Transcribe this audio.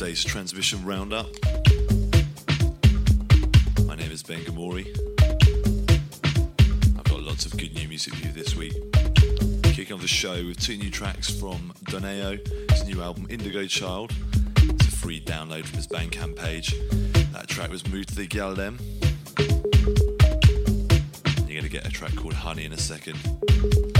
today's Transmission Roundup. My name is Ben Gamori. I've got lots of good new music for you this week. Kicking off the show with 2 new tracks from Doneo, his new album Indigo Child. It's a free download from his Bandcamp page. That track was Moved to the Galdem. You're going to get a track called Honey in a second.